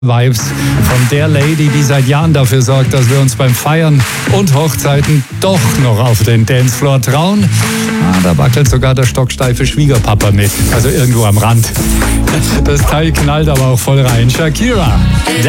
Vibes von der Lady, die seit Jahren dafür sorgt, dass wir uns beim Feiern und Hochzeiten doch noch auf den Dancefloor trauen. Da wackelt sogar der stocksteife Schwiegerpapa mit, also irgendwo am Rand. Das Teil knallt aber auch voll rein. Shakira.